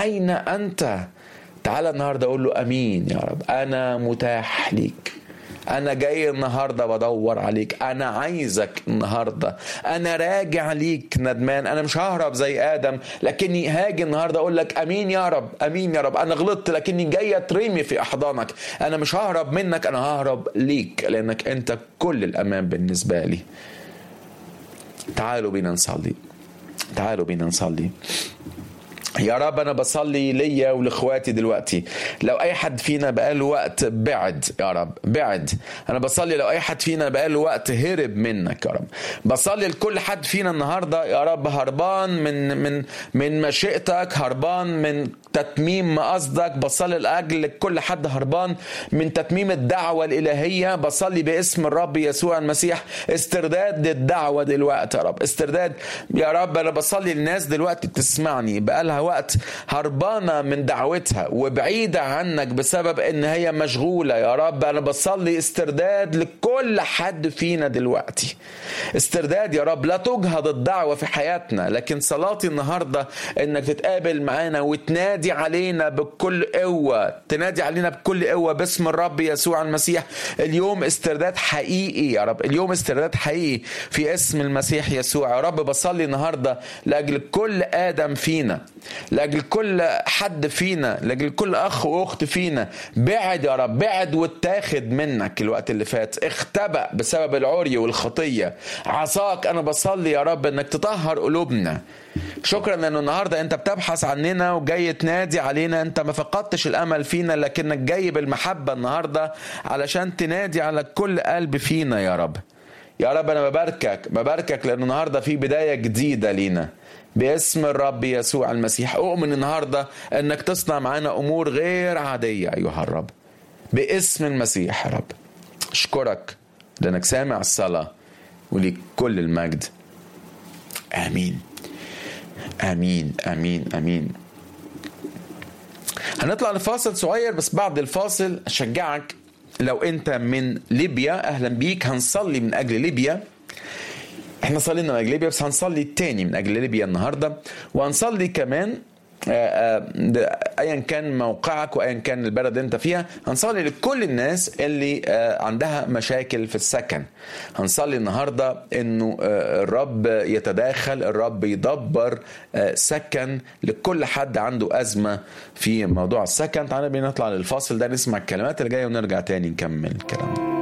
أين أنت؟ تعال النهاردة أقول له أمين يا رب، أنا متاح ليك، أنا جاي النهاردة بدور عليك، أنا عايزك النهاردة، أنا راجع ليك ندمان، أنا مش ههرب زي آدم لكني هاجي النهاردة أقول لك أمين يا رب، أمين يا رب، أنا غلطت لكني جاي أترمي في أحضانك، أنا مش ههرب منك، أنا ههرب ليك لأنك أنت كل الأمان بالنسبة لي. تعالوا بينا نصلي، تعالوا بينا نصلي. يا رب أنا بصلي ليا ولإخواتي دلوقتي، لو أي حد فينا بقاله وقت بعد يا رب، بعد، أنا بصلي لو أي حد فينا بقاله وقت هرب منك يا رب، بصلي لكل حد فينا النهاردة يا رب هربان من مشيئتك، هربان من تتميم قصدك، بصلي لأجل كل حد هربان من تتميم الدعوة الإلهية، بصلي باسم الرب يسوع المسيح استرداد للدعوة دلوقتي يا رب، استرداد يا رب. أنا بصلي للناس دلوقتي بتسمعني بقالها وقت هربانة من دعوتها وبعيدة عنك بسبب ان هي مشغولة يا رب، انا بصلي استرداد لكل حد فينا دلوقتي، استرداد يا رب. لا تجهض الدعوة في حياتنا، لكن صلاتي النهاردة انك تتقابل معانا وتنادي علينا بكل قوة، تنادي علينا بكل قوة باسم الرب يسوع المسيح. اليوم استرداد حقيقي يا رب، اليوم استرداد حقيقي في اسم المسيح يسوع يا رب. بصلي النهاردة لأجل كل آدم فينا، لأجل كل حد فينا، لأجل كل أخ وأخت فينا بعد يا رب، بعد واتاخد منك الوقت اللي فات، اختبأ بسبب العري والخطية. عصاك أنا بصلي يا رب أنك تطهر قلوبنا. شكرا لأنه النهاردة أنت بتبحث عننا وجاي تنادي علينا، أنت ما فقدتش الأمل فينا لكنك جاي بالمحبة النهاردة علشان تنادي على كل قلب فينا يا رب. يا رب أنا بباركك لأنه النهاردة في بداية جديدة لينا باسم الرب يسوع المسيح. أؤمن النهاردة أنك تصنع معنا أمور غير عادية أيها الرب باسم المسيح يا رب. أشكرك لأنك سامع الصلاة وليك كل المجد. آمين آمين آمين آمين. هنطلع لفاصل صغير، بس بعد الفاصل أشجعك لو أنت من ليبيا أهلا بيك، هنصلي من أجل ليبيا. احنا صلينا من أجل ليبيا بس هنصلي التاني من أجل ليبيا النهاردة، وهنصلي كمان ايا كان موقعك وايا كان البلد اللي انت فيها. هنصلي لكل الناس اللي عندها مشاكل في السكن. هنصلي النهارده انه الرب يتداخل، الرب يدبر سكن لكل حد عنده ازمه في موضوع السكن. تعالى بينا نطلع للفاصل ده نسمع الكلمات اللي جايه ونرجع تاني نكمل الكلام.